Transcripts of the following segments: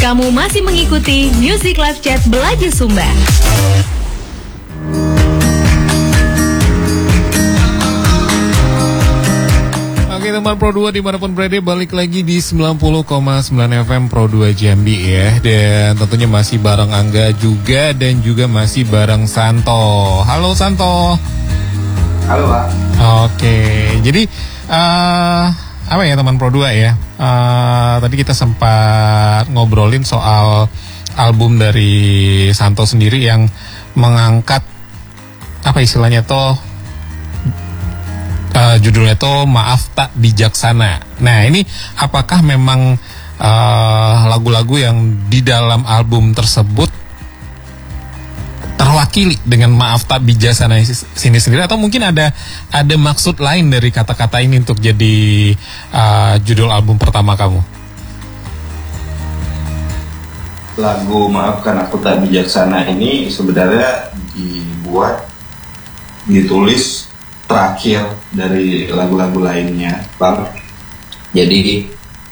Kamu masih mengikuti Music Live Chat Belajar Sumba. Oke teman Pro 2 dimanapun berada, balik lagi di 90,9 FM Pro 2 Jambi ya. Dan tentunya masih bareng Angga juga, dan juga masih bareng Santo. Halo Santo. Halo Pak. Oke, jadi apa ya teman Pro 2 ya, tadi kita sempat ngobrolin soal album dari Santo sendiri yang mengangkat apa istilahnya tuh, judulnya tuh Maaf Tak Bijaksana. Nah ini apakah memang lagu-lagu yang di dalam album tersebut terwakili dengan Maaf Tak Bijaksana sini sendiri, atau mungkin ada maksud lain dari kata-kata ini untuk jadi judul album pertama kamu? Lagu Maafkan Aku Tak Bijaksana ini sebenarnya ditulis terakhir dari lagu-lagu lainnya, Bang. Jadi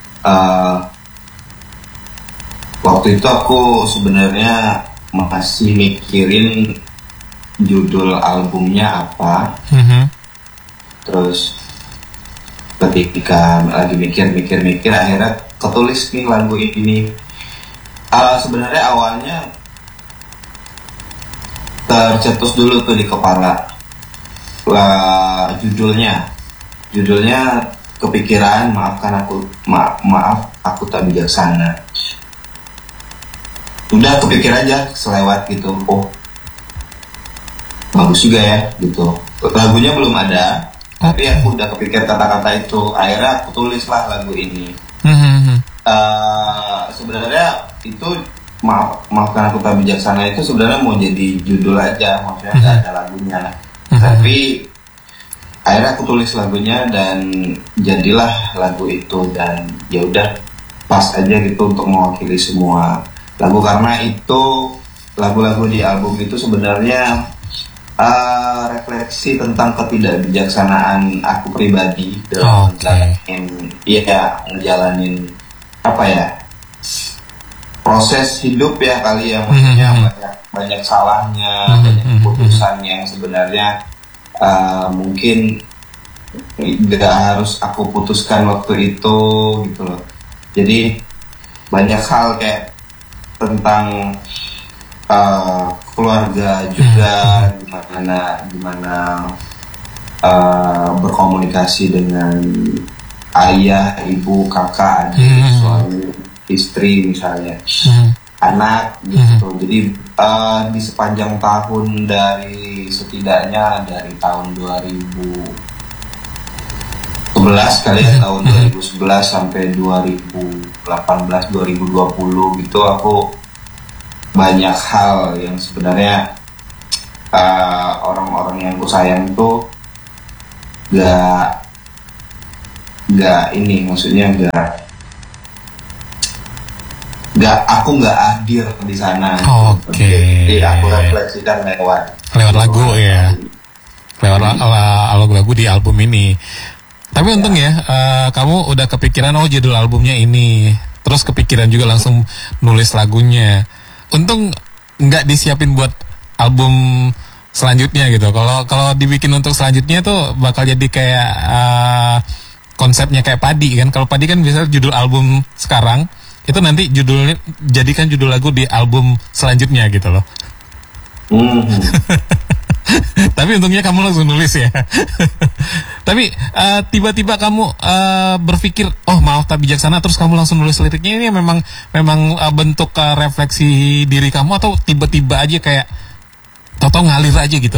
waktu itu aku sebenarnya masih mikirin judul albumnya apa. Terus ketika lagi mikir akhirnya ketulis nih lagu ini. Sebenarnya awalnya tercetus dulu tuh di kepala judulnya kepikiran maaf aku tak bijaksana. Udah kepikir aja selewat gitu, oh bagus juga ya gitu. Lagunya belum ada, tapi aku udah kepikir kata-kata itu, akhirnya aku tulislah lagu ini. Sebenarnya itu maafkan aku tak bijaksana itu sebenarnya mau jadi judul aja, maksudnya nggak ada lagunya. Tapi akhirnya aku tulis lagunya dan jadilah lagu itu, dan ya udah pas aja gitu untuk mewakili semua lagu, karena itu lagu-lagu di album itu sebenarnya refleksi tentang ketidakbijaksanaan aku pribadi dalam ngejalanin apa ya, proses hidup ya kali ya, maksudnya banyak salahnya, banyak keputusan yang sebenarnya mungkin gak harus aku putuskan waktu itu gitu loh. Jadi banyak hal kayak tentang keluarga juga, gimana berkomunikasi dengan ayah, ibu, kakak, adik, suami, istri misalnya, anak gitu. Jadi di sepanjang tahun setidaknya dari tahun 2011 kali ya, tahun 2011 sampai 2018 2020 gitu, aku banyak hal yang sebenarnya orang-orang yang aku sayang tuh aku nggak hadir di sana. Jadi aku refleksikan lewat lagu ya, lewat lagu di album ini. Tapi untung ya, kamu udah kepikiran judul albumnya ini, terus kepikiran juga langsung nulis lagunya. Untung nggak disiapin buat album selanjutnya gitu. Kalau dibikin untuk selanjutnya tuh bakal jadi kayak konsepnya kayak Padi kan. Kalau Padi kan biasanya judul album sekarang itu nanti judulnya jadikan judul lagu di album selanjutnya gitu loh. Tapi untungnya kamu langsung nulis ya. Tapi tiba-tiba kamu berpikir, oh maaf tak bijaksana, terus kamu langsung nulis liriknya. Ini memang bentuk refleksi diri kamu, atau tiba-tiba aja kayak tau-tau ngalir aja gitu?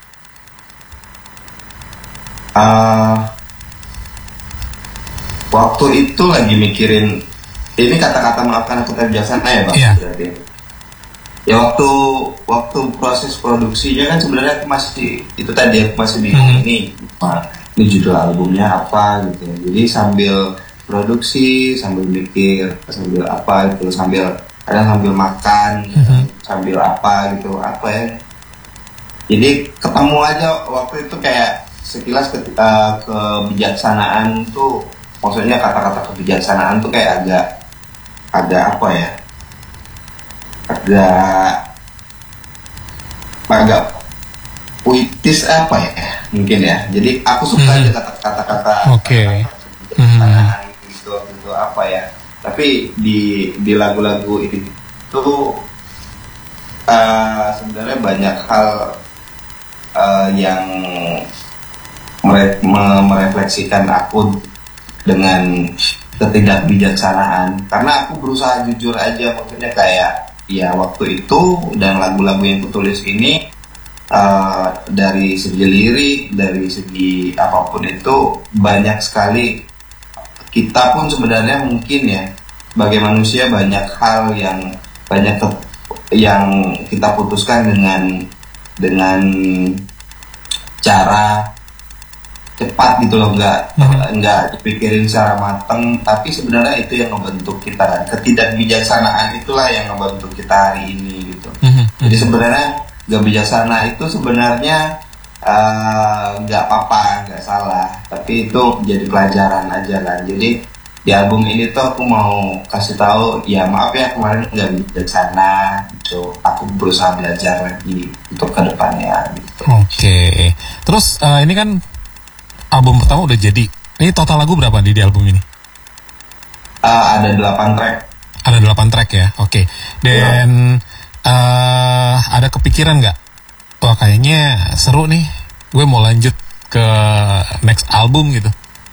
Waktu itu lagi mikirin ini kata-kata maafkan aku tak bijaksana ya Bang. Berarti ya waktu proses produksinya kan sebenarnya aku masih bingung ini judul albumnya apa gitu. Jadi sambil produksi, sambil mikir, sambil apa gitu, sambil makan, sambil apa gitu, apa ya. Jadi ketemu aja waktu itu kayak sekilas ketika kebijaksanaan tuh, maksudnya kata-kata kebijaksanaan tuh kayak agak apa ya, agak puitis apa ya mungkin ya. Jadi aku suka aja kata-kata gitu apa ya. Tapi di lagu-lagu itu sebenarnya banyak hal yang merefleksikan aku dengan ketidakbijaksanaan. Karena aku berusaha jujur aja, maksudnya kayak ya waktu itu dan lagu-lagu yang kutulis ini dari segi lirik, dari segi apapun itu banyak sekali. Kita pun sebenarnya mungkin ya sebagai manusia banyak hal yang kita putuskan dengan cara cepat gitu loh, nggak dipikirin secara matang, tapi sebenarnya itu yang membentuk kita kan. Ketidakbijaksanaan itulah yang membentuk kita hari ini gitu. Jadi sebenarnya gak bijaksana itu sebenarnya nggak apa-apa, nggak salah, tapi itu jadi pelajaran aja kan. Jadi di album ini tuh aku mau kasih tahu ya, maaf ya kemarin nggak bijaksana gitu, aku berusaha belajar lagi untuk kedepannya gitu. Oke. Terus ini kan album pertama udah jadi. Ini total lagu berapa di album ini? Ada 8 track. Ada 8 track ya. Oke. Dan ada kepikiran nggak? Wah kayaknya seru nih, gue mau lanjut ke next album gitu.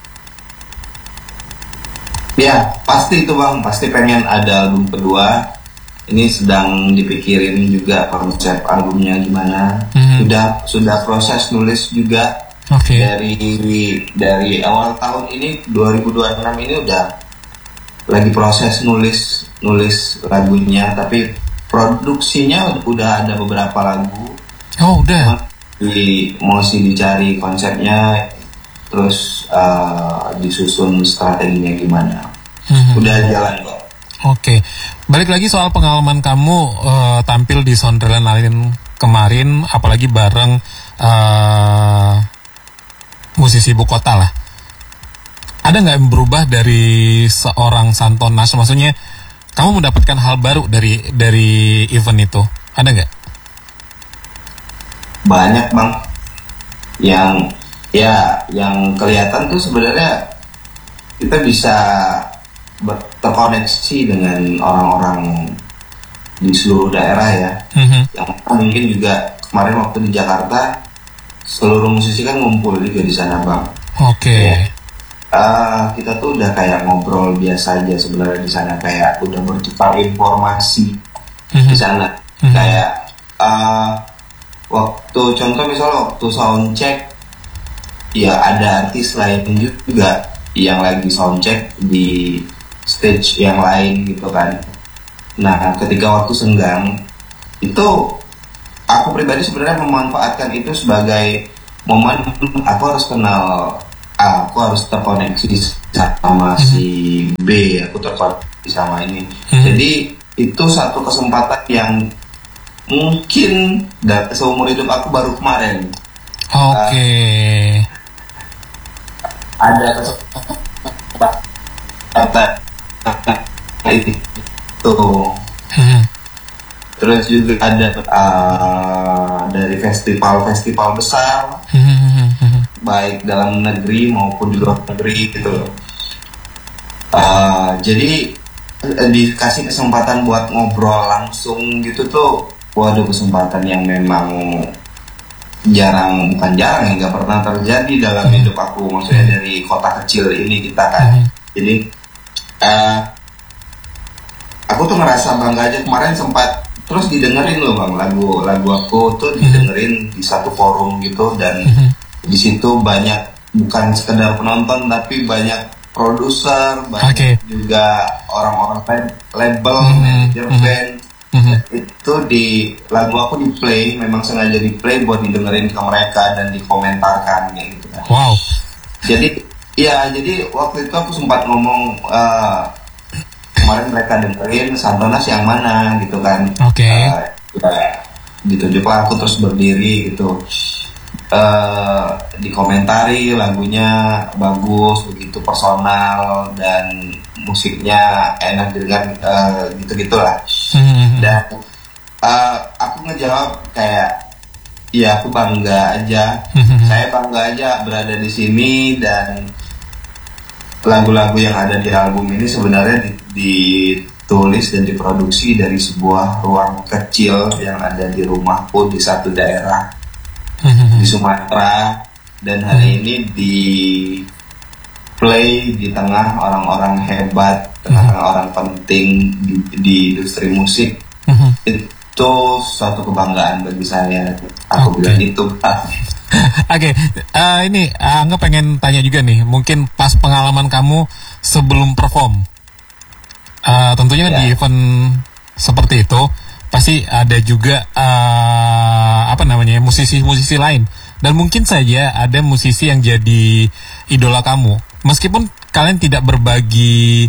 Ya pasti itu Bang, pasti pengen ada album kedua. Ini sedang dipikirin juga konsep albumnya gimana. Sudah proses nulis juga. Dari awal tahun ini 2026 ini udah lagi proses nulis lagunya, tapi produksinya udah ada beberapa lagu. Oh udah. Masih dicari konsepnya, terus disusun strateginya gimana. Udah jalan kok. Oke. Balik lagi soal pengalaman kamu tampil di Sonderland Island kemarin, apalagi bareng musisi ibu kota lah. Ada nggak yang berubah dari seorang Santonas? Maksudnya kamu mendapatkan hal baru dari event itu? Ada nggak? Banyak Bang. Yang kelihatan tuh sebenarnya kita bisa terkoneksi dengan orang-orang di seluruh daerah ya. Yang mungkin juga kemarin waktu di Jakarta seluruh musisi kan ngumpul juga di sana Bang. Oke. Kita tuh udah kayak ngobrol biasa aja sebenarnya di sana, kayak udah bertukar informasi di sana. Kayak waktu soundcheck ya ada artis lain juga yang lagi soundcheck di stage yang lain gitu kan. Nah ketika waktu senggang itu aku pribadi sebenarnya memanfaatkan itu sebagai momen aku harus kenal, aku harus terkoneksi sama si B, aku terkoneksi sama ini. Jadi itu satu kesempatan yang mungkin seumur hidup aku baru kemarin. Oke. Ada kesempatan itu. Terus juga ada dari festival-festival besar, baik dalam negeri maupun di luar negeri gitu. Jadi dikasih kesempatan buat ngobrol langsung gitu tuh, waduh kesempatan yang memang bukan jarang, yang nggak pernah terjadi dalam hidup aku. Maksudnya dari kota kecil ini kita kan. Jadi aku tuh ngerasa bangga aja, kemarin sempat terus didengerin loh Bang, lagu aku tuh didengerin di satu forum gitu, dan di situ banyak bukan sekedar penonton tapi banyak produser, banyak juga orang-orang label, manajer band. Itu di lagu aku di play, memang sengaja di play buat didengerin ke mereka dan dikomentarkan gitu kan. Wow. Jadi waktu itu aku sempat ngomong kemarin mereka dengerin Santonas yang mana gitu kan. Oke. Ditunjuklah aku terus berdiri gitu. dikomentari lagunya bagus, begitu personal dan musiknya enak didengar, gitu-gitulah. Dan aku ngejawab kayak, ya aku bangga aja, saya bangga aja berada di sini, dan lagu-lagu yang ada di album ini sebenarnya ditulis dan diproduksi dari sebuah ruang kecil yang ada di rumahku di satu daerah di Sumatera, dan hari ini di play di tengah orang-orang hebat, tengah orang penting di industri musik. Itu suatu kebanggaan bagi saya. Aku bilang itu. Oke, ini Angga pengen tanya juga nih, mungkin pas pengalaman kamu sebelum perform, tentunya di event seperti itu pasti ada juga musisi-musisi lain, dan mungkin saja ada musisi yang jadi idola kamu, meskipun kalian tidak berbagi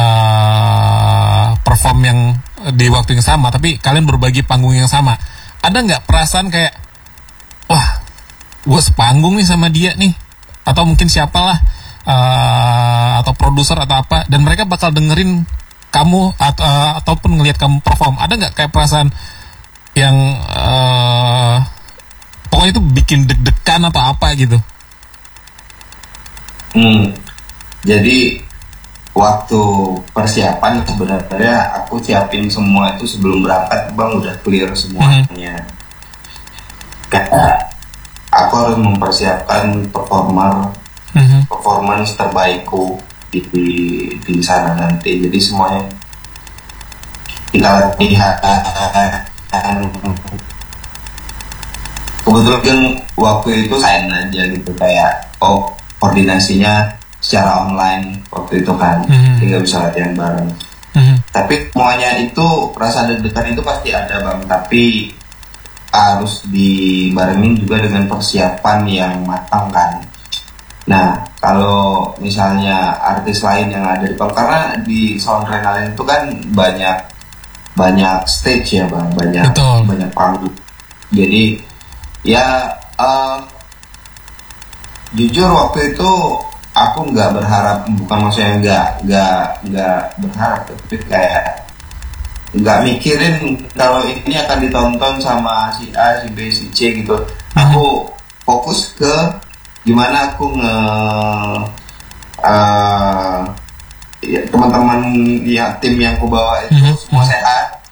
perform yang di waktu yang sama, tapi kalian berbagi panggung yang sama. Ada nggak perasaan kayak, wah, gue sepanggung nih sama dia nih, atau mungkin siapalah, atau produser atau apa, dan mereka bakal dengerin kamu ataupun ngelihat kamu perform? Ada nggak kayak perasaan yang pokoknya itu bikin deg-degan atau apa gitu? Jadi waktu persiapan sebenarnya aku siapin semua itu sebelum berangkat, Bang, udah clear semuanya. Kayak aku harus mempersiapkan performance terbaikku di sana nanti. Jadi semuanya kita lihat. Kebetulan kan waktu itu saya aja gitu, kayak koordinasinya secara online waktu itu kan, tinggal bisa latihan bareng. Tapi semuanya itu, rasa deg-degan itu pasti ada, Bang, tapi harus dibarengin juga dengan persiapan yang matang kan. Nah, kalau misalnya artis lain yang ada di panggung, karena di Sound Renalin itu kan banyak stage ya, Bang, banyak panggung. Jadi ya jujur waktu itu aku nggak berharap, bukan maksudnya nggak berharap, tapi kayak nggak mikirin kalau ini akan ditonton sama si A, si B, si C gitu. Aku fokus ke gimana aku teman-teman ya, tim yang aku bawa itu semua sehat.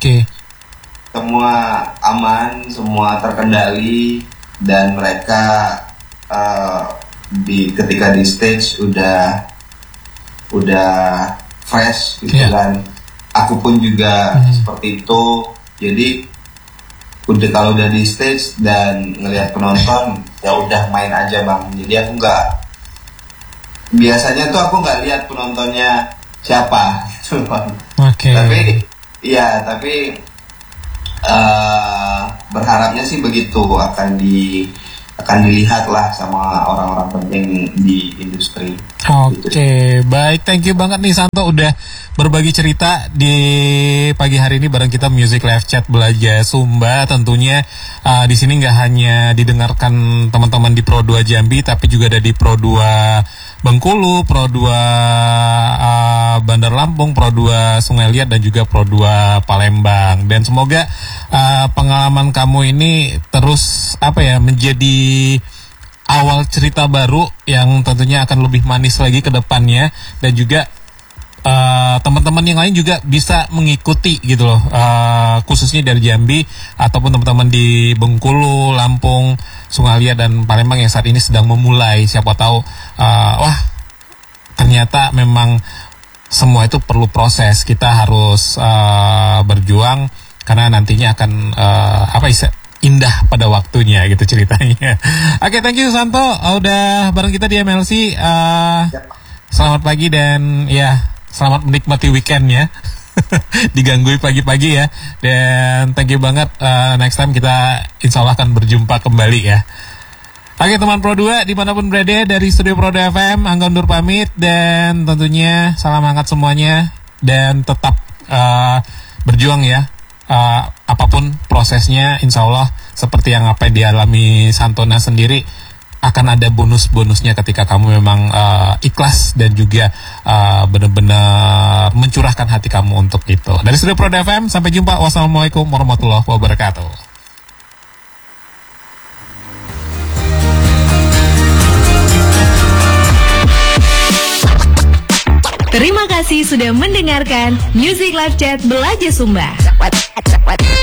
Semua aman, semua terkendali, dan mereka ketika di stage udah fresh gitu kan. Aku pun juga seperti itu. Jadi kalau udah di stage dan ngelihat penonton, ya udah main aja, Bang. Jadi aku biasanya tuh aku nggak lihat penontonnya siapa gitu, Bang. Tapi berharapnya sih begitu, akan dilihat lah sama orang-orang penting di industri. Baik, thank you banget nih Santo udah berbagi cerita di pagi hari ini bareng kita Music Live Chat Belajar Sumba. Tentunya di sini nggak hanya didengarkan teman-teman di Pro 2 Jambi, tapi juga ada di Pro 2 Bengkulu, Pro 2 Bandar Lampung, Pro 2 Sungai Liat, dan juga Pro 2 Palembang. Dan semoga pengalaman kamu ini terus menjadi awal cerita baru yang tentunya akan lebih manis lagi ke depannya, dan juga teman-teman yang lain juga bisa mengikuti gitu loh, khususnya dari Jambi ataupun teman-teman di Bengkulu, Lampung, Sungai Liat, dan Palembang yang saat ini sedang memulai. Siapa tahu ternyata memang semua itu perlu proses. Kita harus berjuang karena nantinya akan indah pada waktunya gitu ceritanya. Oke, thank you Santo udah bareng kita di MLC. Selamat pagi dan selamat menikmati weekendnya. Digangguin pagi-pagi ya. Dan thank you banget. Next time kita insya Allah akan berjumpa kembali ya. Oke, teman Pro 2 dimanapun berada, dari studio Pro 2 FM, Angga undur pamit, dan tentunya salam hangat semuanya, dan tetap berjuang ya. apapun prosesnya, insya Allah seperti yang apa dialami Santona sendiri, akan ada bonus-bonusnya ketika kamu memang ikhlas dan juga benar-benar mencurahkan hati kamu untuk itu. Dari Studio Pro FM, sampai jumpa. Wassalamualaikum warahmatullahi wabarakatuh. Terima kasih sudah mendengarkan Music Live Chat Belajar Sumba.